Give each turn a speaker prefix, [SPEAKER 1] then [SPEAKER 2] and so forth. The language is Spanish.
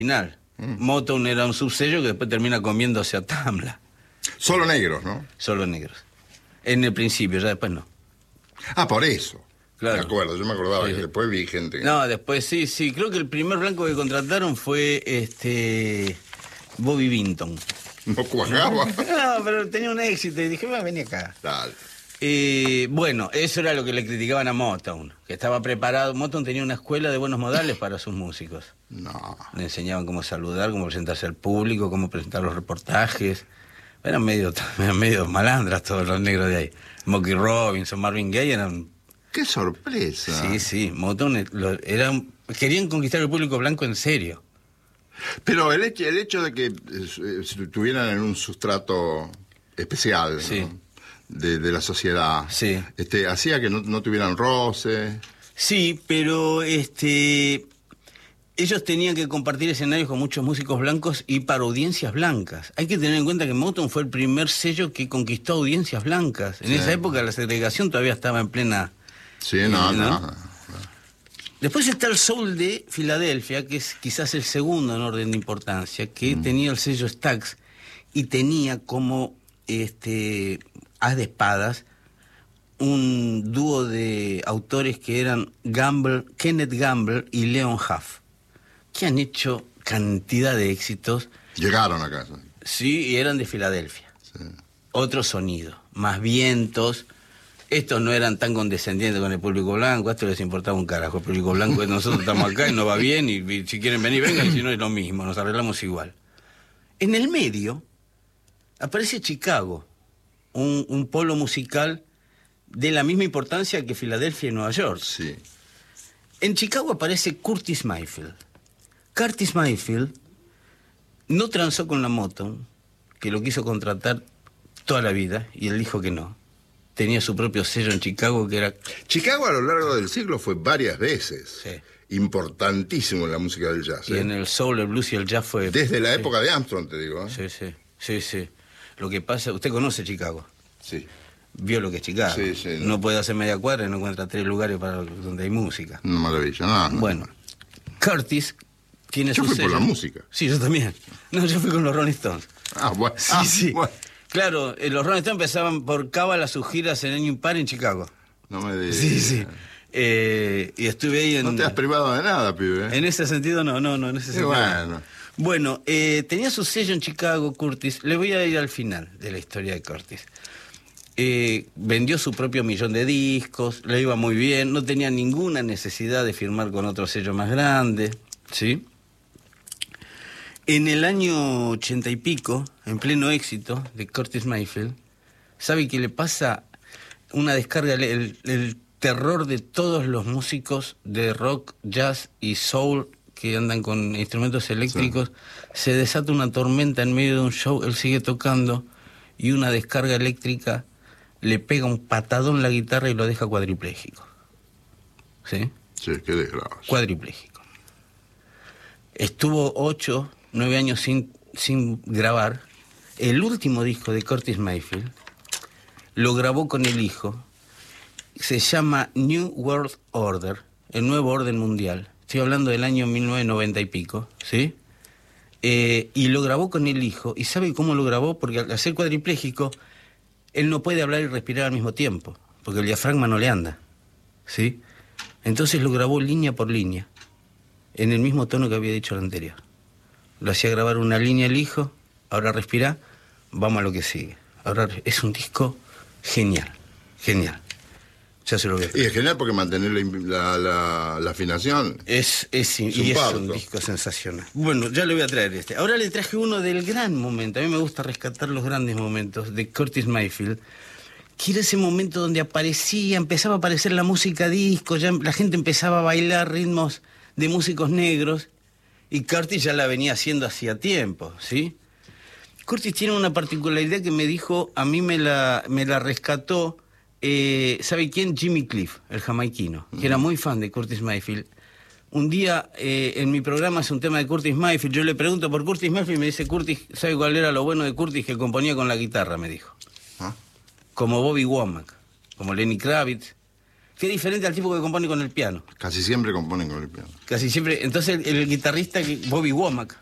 [SPEAKER 1] original. Motown era un subsello que después termina comiéndose a Tamla.
[SPEAKER 2] Solo negros, ¿no?
[SPEAKER 1] Solo negros. En el principio, ya después no.
[SPEAKER 2] Ah, por eso.
[SPEAKER 1] Claro.
[SPEAKER 2] Me acuerdo, yo me acordaba
[SPEAKER 1] Sí.
[SPEAKER 2] que después vi gente...
[SPEAKER 1] No, después sí. Creo que el primer blanco que contrataron fue Bobby Vinton.
[SPEAKER 2] No cuajaba.
[SPEAKER 1] No, pero tenía un éxito y dije, vení acá.
[SPEAKER 2] Dale.
[SPEAKER 1] Bueno, eso era lo que le criticaban a Motown, que estaba preparado. Motown tenía una escuela de buenos modales para sus músicos.
[SPEAKER 2] No.
[SPEAKER 1] Le enseñaban cómo saludar, cómo presentarse al público, cómo presentar los reportajes. Eran medio malandras todos los negros de ahí. Smokey Robinson, Marvin Gaye eran...
[SPEAKER 2] ¡Qué sorpresa!
[SPEAKER 1] Sí, Motown querían conquistar el público blanco en serio.
[SPEAKER 2] Pero el hecho de que estuvieran en un sustrato especial,
[SPEAKER 1] Sí.
[SPEAKER 2] ¿no? de la sociedad,
[SPEAKER 1] Sí.
[SPEAKER 2] hacía que no tuvieran roce.
[SPEAKER 1] Sí, pero ellos tenían que compartir escenarios con muchos músicos blancos y para audiencias blancas. Hay que tener en cuenta que Motown fue el primer sello que conquistó audiencias blancas. En
[SPEAKER 2] Sí.
[SPEAKER 1] esa época la segregación todavía estaba en plena...
[SPEAKER 2] Sí, no.
[SPEAKER 1] Después está el soul de Filadelfia, que es quizás el segundo en orden de importancia, que tenía el sello Stax y tenía como as de espadas un dúo de autores que eran Kenneth Gamble y Leon Huff, que han hecho cantidad de éxitos.
[SPEAKER 2] Llegaron acá.
[SPEAKER 1] Sí, y eran de Filadelfia.
[SPEAKER 2] Sí.
[SPEAKER 1] Otro sonido, más vientos. Estos no eran tan condescendientes con el público blanco, a esto les importaba un carajo. El público blanco, nosotros estamos acá y nos va bien, y si quieren venir, vengan, y si no es lo mismo, nos arreglamos igual. En el medio aparece Chicago, un polo musical de la misma importancia que Filadelfia y Nueva York.
[SPEAKER 2] Sí.
[SPEAKER 1] En Chicago aparece Curtis Mayfield. Curtis Mayfield no transó con la Motown, que lo quiso contratar toda la vida, y él dijo que no. Tenía su propio sello en Chicago que era...
[SPEAKER 2] Chicago a lo largo del siglo fue varias veces
[SPEAKER 1] Sí.
[SPEAKER 2] importantísimo en la música del jazz.
[SPEAKER 1] Y en el soul, el blues y el jazz fue...
[SPEAKER 2] Desde la
[SPEAKER 1] sí.
[SPEAKER 2] época de Armstrong, te digo.
[SPEAKER 1] Sí. Lo que pasa... Usted conoce Chicago.
[SPEAKER 2] Sí.
[SPEAKER 1] Vio lo que es Chicago.
[SPEAKER 2] Sí,
[SPEAKER 1] no puede hacer media cuadra y no encuentra 3 lugares para donde hay música.
[SPEAKER 2] Una maravilla. No.
[SPEAKER 1] Bueno, Curtis tiene
[SPEAKER 2] Yo
[SPEAKER 1] su
[SPEAKER 2] fui por
[SPEAKER 1] sello.
[SPEAKER 2] la música.
[SPEAKER 1] Sí, yo también. No, yo fui con los Rolling Stones.
[SPEAKER 2] Bueno.
[SPEAKER 1] Sí.
[SPEAKER 2] Bueno.
[SPEAKER 1] Claro, los Rolling Stones empezaban por cábala sus giras en año impar en Chicago.
[SPEAKER 2] No me digas.
[SPEAKER 1] Sí. Y estuve ahí en...
[SPEAKER 2] No te has privado de nada, pibe.
[SPEAKER 1] En ese sentido, no, en ese sentido.
[SPEAKER 2] Bueno.
[SPEAKER 1] Bueno, tenía su sello en Chicago, Curtis. Le voy a ir al final de la historia de Curtis. Vendió su propio 1.000.000 de discos, le iba muy bien, no tenía ninguna necesidad de firmar con otro sello más grande, ¿sí? En el año 80 y pico, en pleno éxito de Curtis Mayfield, ¿sabe qué le pasa? Una descarga, el terror de todos los músicos de rock, jazz y soul que andan con instrumentos eléctricos, sí. Se desata una tormenta en medio de un show, él sigue tocando y una descarga eléctrica le pega un patadón en la guitarra y lo deja cuadripléjico. ¿Sí?
[SPEAKER 2] Sí, qué desgracia.
[SPEAKER 1] Cuadripléjico. Estuvo 8, 9 años sin grabar. El último disco de Curtis Mayfield lo grabó con el hijo. Se llama New World Order, el nuevo orden mundial. Estoy hablando del año 1990 y pico, ¿sí? Y lo grabó con el hijo. ¿Y sabe cómo lo grabó? Porque al ser cuadripléjico, él no puede hablar y respirar al mismo tiempo, porque el diafragma no le anda, ¿sí? Entonces lo grabó línea por línea, en el mismo tono que había dicho el anterior. Lo hacía grabar una línea el hijo, ahora respira, vamos a lo que sigue. Ahora es un disco genial. Ya se lo veo.
[SPEAKER 2] Y es genial porque mantener la afinación
[SPEAKER 1] Es un disco sensacional. Bueno, ya le voy a traer este. Ahora le traje uno del gran momento. A mí me gusta rescatar los grandes momentos de Curtis Mayfield, que era ese momento donde empezaba a aparecer la música disco, ya la gente empezaba a bailar ritmos de músicos negros, y Curtis ya la venía haciendo hacía tiempo, ¿sí? Curtis tiene una particularidad que me dijo, a mí me la rescató, ¿sabe quién? Jimmy Cliff, el jamaiquino, que era muy fan de Curtis Mayfield. Un día en mi programa es un tema de Curtis Mayfield, yo le pregunto por Curtis Mayfield y me dice, Curtis, ¿sabe cuál era lo bueno de Curtis? Que componía con la guitarra, me dijo.
[SPEAKER 2] ¿Ah?
[SPEAKER 1] Como Bobby Womack, como Lenny Kravitz. Qué diferente al tipo que compone con el piano.
[SPEAKER 2] Casi siempre componen con el piano.
[SPEAKER 1] Casi siempre. Entonces el guitarrista Bobby Womack,